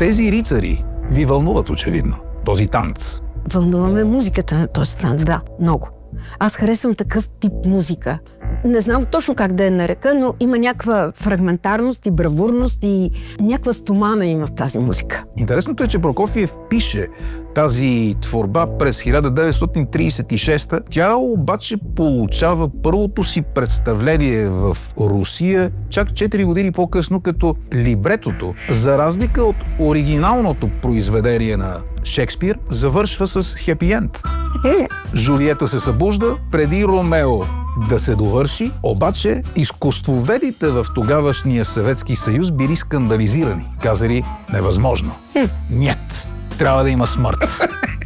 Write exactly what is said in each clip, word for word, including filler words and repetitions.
Тези рицари ви вълнуват очевидно, този танц. Вълнуваме музиката на този танц, да, много. Аз харесвам такъв тип музика. Не знам точно как да я нарека, но има някаква фрагментарност и бравурност и някаква стомана има в тази музика. Интересното е, че Прокофиев пише тази творба през хиляда деветстотин тридесет и шеста. Тя обаче получава първото си представление в Русия чак четири години по-късно, като либретото, за разлика от оригиналното произведение на Шекспир, завършва с хепи енд. Жулиета се събужда преди Ромео да се довърши, обаче изкуствоведите в тогавашния Съветски съюз били скандализирани. Казали, невъзможно. Нет, трябва да има смърт.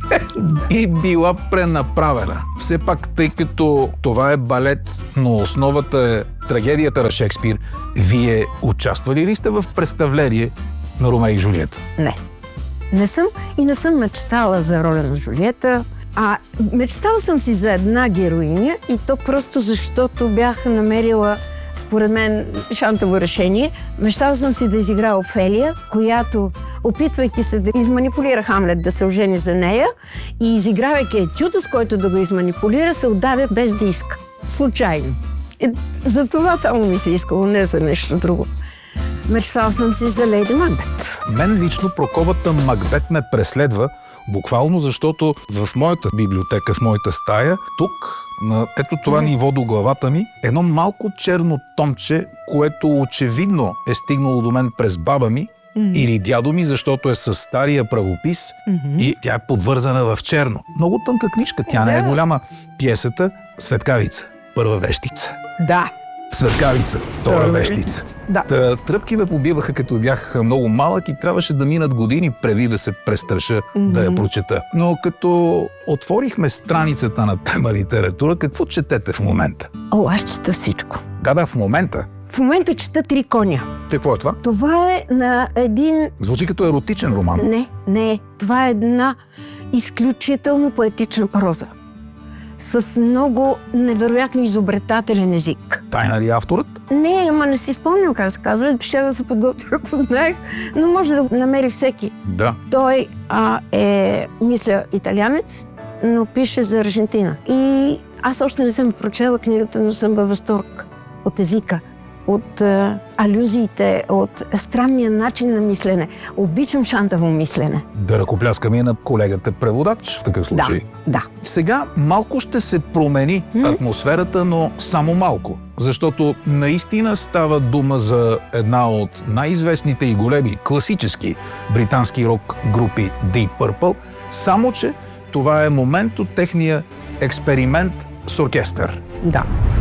И била пренаправена. Все пак, тъй като това е балет, но основата е трагедията на Шекспир, вие участвали ли сте в представление на Ромео и Жулиета? Не. Не съм и не съм мечтала за роля на Жулиета. А мечтала съм си за една героиня и то просто защото бях намерила, според мен, шантово решение. Мечтала съм си да изиграя Офелия, която, опитвайки се да изманипулира Хамлет да се ожени за нея и изигравайки етюда, с който да го изманипулира, се отдаде без да иска. Случайно. И за това само ми се искало, не за нещо друго. Мечтала съм си за Лейди Макбет. Мен лично проковата Макбет ме преследва, буквално, защото в моята библиотека, в моята стая, тук, на ето това ниво до главата ми, едно малко черно томче, което очевидно е стигнало до мен през баба ми mm-hmm. или дядо ми, защото е със стария правопис mm-hmm. и тя е подвързана в черно. Много тънка книжка, тя не е голяма. Пиесата Светкавица, първа вещица. Да. Светкавица, втора вещица. Да. Та, тръпки ме побиваха, като бях много малък и трябваше да минат години преди да се престраша mm-hmm. да я прочета. Но като отворихме страницата на тема литература, какво четете в момента? О, аз чета всичко. Да, да, в момента. В момента чета Три коня. Какво е това? Това е на един... Звучи като еротичен роман. Не, не. Това е една изключително поетична проза. С много невероятно изобретателен език. Тайна ли е авторът? Не, ама не си спомням как се казва. Ще да се подготвя, ако знаех, но може да намери всеки. Да. Той а, е, мисля, италианец, но пише за Аржентина. И аз още не съм прочела книгата, но съм във възторг от езика, от а, алюзиите, от странния начин на мислене. Обичам шантаво мислене. Да ръкопляскаме на колегата преводач в такъв случай. Да, да. Сега малко ще се промени м-м. атмосферата, но само малко. Защото наистина става дума за една от най-известните и големи класически британски рок групи Deep Purple, само че това е момент от техния експеримент с оркестър. Да.